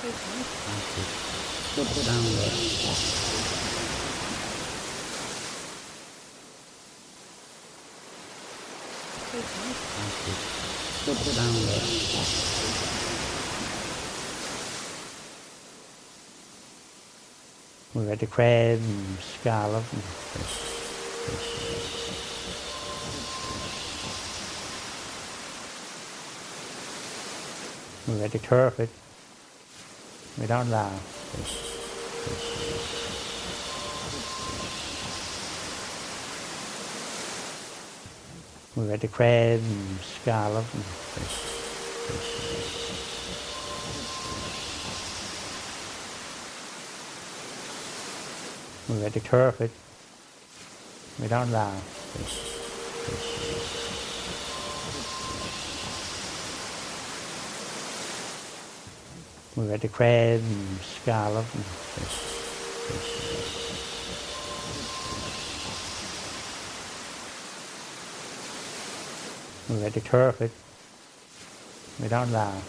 We had the crab and scallop and we had the turbot. We don't laugh. We had the crab and scallop and we had the turbot. We don't laugh. We had the crab and scallop and we had the turbot. We don't laugh.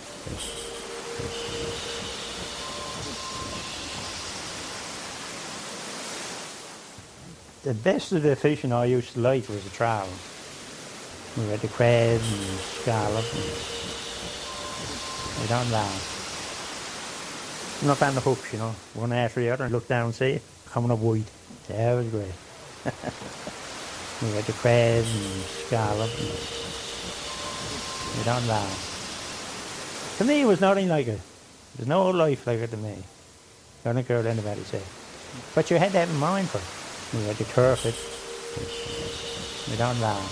The best of the fishing I used to like was the trout. We had the crab and scallop and we don't laugh. I'm up on the hooks, you know, one after the other, and look down and see it, coming up white. That was great. We had the crab and scallop and we don't laugh. To me, it was nothing like it. There's no life like it to me. I don't care what anybody said. But you had that in mind for it. We had the turbot. We don't laugh.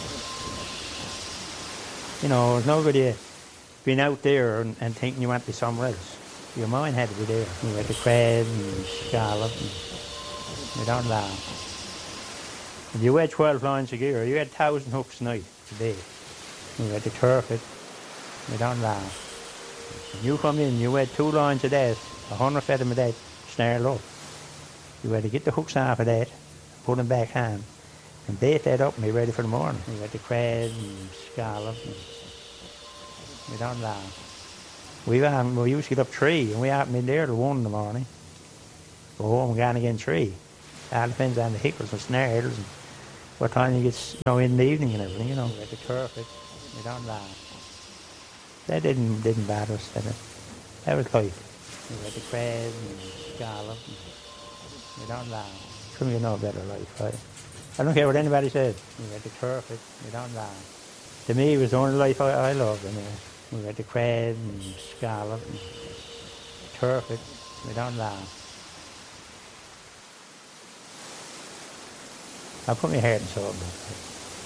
You know, it's no good you being out there and thinking you went to somewhere else. Your mind had to be there. We had the crab and scallop and we don't laugh. If you had 12 lines of gear, you had 1,000 hooks a night a day. We had the turbot. We don't laugh. When you come in, you had 2 lines of that, 100 fed them of that, snarled up. You had to get the hooks off of that, put them back on, and bait that up and be ready for the morning. We had the crab and scallop and we don't laugh. We used to get up 3, and we haven't been there till 1 in the morning. Go home and gone again 3. All depends on the hickles and snares and what time you get, in the evening and everything, We had the turbot. We don't laugh. That didn't bother us, did it? That was life. We had the crab and scallop and we don't laugh. Couldn't get no better life, right? I don't care what anybody said. We had the turbot. We don't laugh. To me, it was the only life I loved, anyway. We had the crab and scallop and turbot. We don't laugh. I put my heart and soul into it.